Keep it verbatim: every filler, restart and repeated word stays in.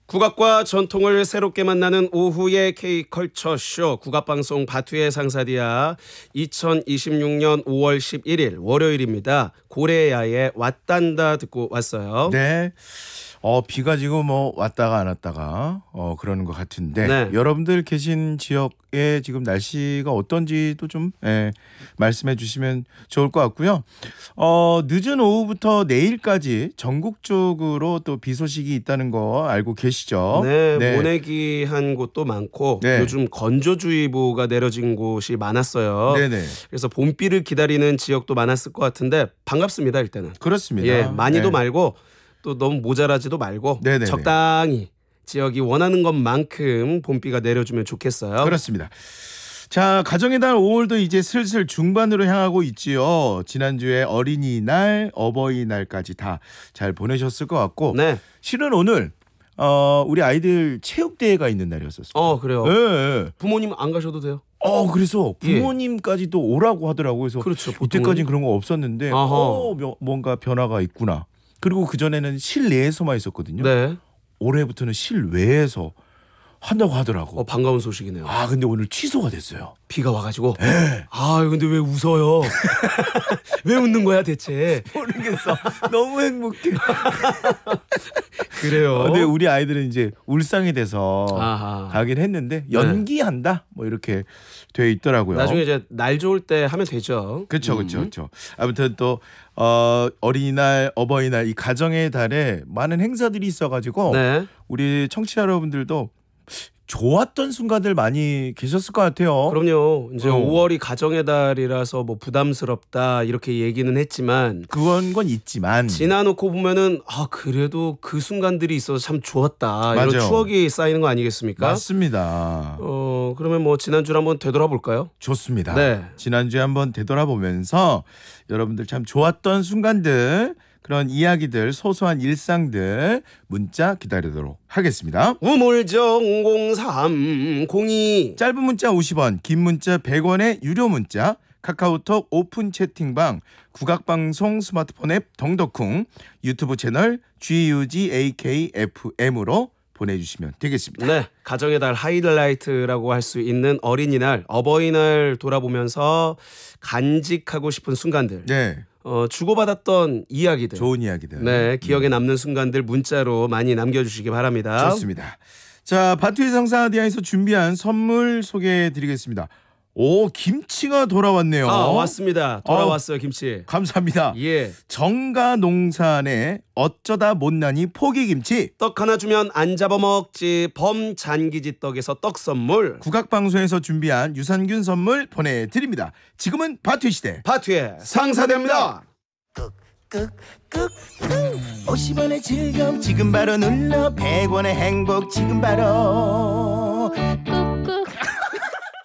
국악과 전통을 새롭게 만나는 오후의 K컬처쇼 국악방송 바투의 상사디아 이천이십육 년 오월 십일일 월요일입니다. 고래야의 왔단다 듣고 왔어요. 네. 어, 비가 지금 뭐 왔다가 안 왔다가 어, 그러는 것 같은데 네. 여러분들 계신 지역에 지금 날씨가 어떤지도 좀 예, 말씀해 주시면 좋을 것 같고요. 어, 늦은 오후부터 내일까지 전국적으로 또 비 소식이 있다는 거 알고 계시죠? 네, 네. 모내기한 곳도 많고 네. 요즘 건조주의보가 내려진 곳이 많았어요. 네네. 그래서 봄비를 기다리는 지역도 많았을 것 같은데 반갑습니다. 일단은. 그렇습니다. 예, 많이도 네. 말고 또 너무 모자라지도 말고 네네네. 적당히 지역이 원하는 것만큼 봄비가 내려주면 좋겠어요. 그렇습니다. 자, 가정의 달 오월도 이제 슬슬 중반으로 향하고 있지요. 지난주에 어린이날, 어버이날까지 다 잘 보내셨을 것 같고 네. 실은 오늘 어, 우리 아이들 체육대회가 있는 날이었었어요. 어, 그래요. 예, 예. 부모님 안 가셔도 돼요. 어, 그래서 예. 부모님까지도 오라고 하더라고요. 그래서 그렇죠. 보통은. 이때까지는 그런 거 없었는데 아하. 어, 뭐- 뭔가 변화가 있구나. 그리고 그전에는 실내에서만 있었거든요. 네. 올해부터는 실외에서 한다고 하더라고. 어, 반가운 소식이네요. 아, 근데 오늘 취소가 됐어요. 비가 와가지고. 아, 근데 왜 웃어요? 왜 웃는 거야 대체? 모르겠어. 너무 행복해. 그래요. 근데 우리 아이들은 이제 울상이 돼서 아하. 가긴 했는데 연기한다 뭐 이렇게 돼 있더라고요. 나중에 이제 날 좋을 때 하면 되죠. 그렇죠, 음. 그렇죠, 그렇죠. 아무튼 또 어, 어린이날, 어버이날 이 가정의 달에 많은 행사들이 있어가지고 네. 우리 청취자 여러분들도 좋았던 순간들 많이 계셨을 것 같아요. 그럼요. 이제 어. 오월이 가정의 달이라서 뭐 부담스럽다 이렇게 얘기는 했지만 그건 건 있지만 지나놓고 보면은 아 그래도 그 순간들이 있어서 참 좋았다 맞아요. 이런 추억이 쌓이는 거 아니겠습니까? 맞습니다. 어 그러면 뭐 지난주를 한번 되돌아볼까요? 좋습니다. 네. 지난주에 한번 되돌아보면서 여러분들 참 좋았던 순간들 그런 이야기들 소소한 일상들 문자 기다리도록 하겠습니다. 우물정 공삼공이 짧은 문자 오십 원 긴 문자 백 원의 유료 문자 카카오톡 오픈 채팅방 국악방송 스마트폰 앱 덩덕쿵 유튜브 채널 지유지에이케이에프엠으로 보내주시면 되겠습니다. 네, 가정의 달 하이라이트라고 할 수 있는 어린이날, 어버이날 돌아보면서 간직하고 싶은 순간들, 네, 어, 주고받았던 이야기들, 좋은 이야기들. 네, 기억에 남는 순간들 문자로 많이 남겨주시기 바랍니다. 좋습니다. 자, 바투의 상사디아에서 준비한 선물 소개해드리겠습니다. 오, 김치가 돌아왔네요. 아, 왔습니다. 돌아왔어요, 김치. 감사합니다. 예, 정가농산의 어쩌다 못난이 포기김치 떡 하나 주면 안 잡아먹지 범잔기지 떡에서 떡 선물. 국악방송에서 준비한 유산균 선물 보내드립니다. 지금은 바투 시대 바투의 상사됩니다. 꾹꾹꾹 오십 원의 즐거움 지금 바로 눌러 백 원의 행복 지금 바로